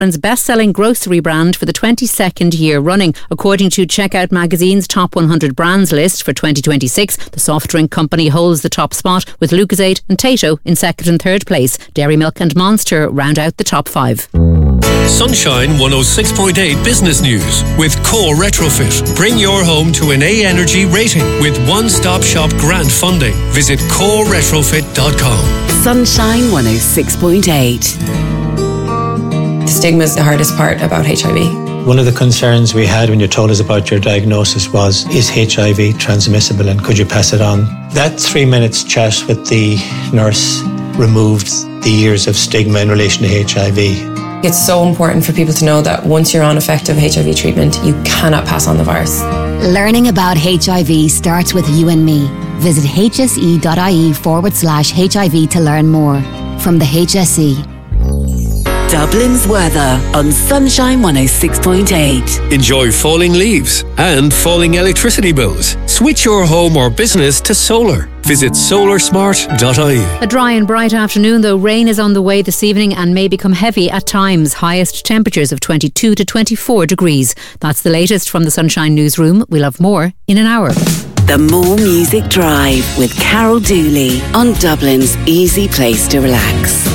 Dublin's best-selling grocery brand for the 22nd year running. According to Checkout magazine's Top 100 Brands list for 2026, the soft drink company holds the top spot, with Lucozade and Tayto in second and third place. Dairy Milk and Monster round out the top 5. Sunshine 106.8 Business News with Core Retrofit. Bring your home to an A Energy rating with one-stop shop grant funding. Visit coreretrofit.com. Sunshine 106.8. The stigma is the hardest part about HIV. One of the concerns we had when you told us about your diagnosis was, is HIV transmissible and could you pass it on? That 3 minutes chat with the nurse removed the years of stigma in relation to HIV. It's so important for people to know that once you're on effective HIV treatment, you cannot pass on the virus. Learning about HIV starts with you and me. Visit hse.ie/HIV to learn more. From the HSE. Dublin's weather on Sunshine 106.8. Enjoy falling leaves and falling electricity bills. Switch your home or business to solar. Visit solarsmart.ie. A dry and bright afternoon, though rain is on the way this evening and may become heavy at times. Highest temperatures of 22 to 24 degrees. That's the latest from the Sunshine Newsroom. We'll have more in an hour. The More Music Drive with Carol Dooley on Dublin's easy place to relax.